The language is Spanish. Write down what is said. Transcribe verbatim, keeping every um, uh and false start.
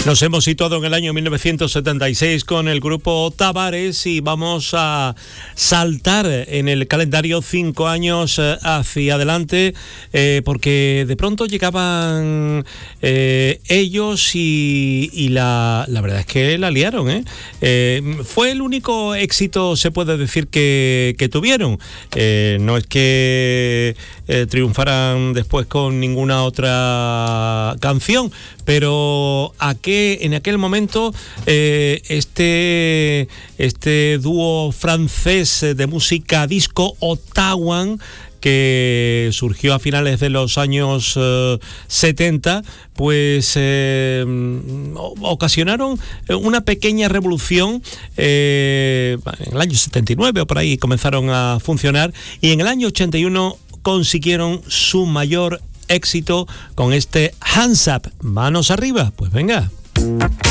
Nos hemos situado en el año mil novecientos setenta y seis con el grupo Tavares y vamos a saltar en el calendario cinco años hacia adelante, eh, porque de pronto llegaban eh, ellos y, y la, la verdad es que la liaron, ¿eh? Eh, fue el único éxito, se puede decir, que, que tuvieron. Eh, no es que eh, triunfaran después con ninguna otra canción, pero a que en aquel momento eh, este, este dúo francés de música disco, Ottawan, que surgió a finales de los años eh, setenta, pues eh, ocasionaron una pequeña revolución. Eh, en el año setenta y nueve o por ahí comenzaron a funcionar, y en el año ochenta y uno consiguieron su mayor éxito con este Hands Up, manos arriba. Pues venga.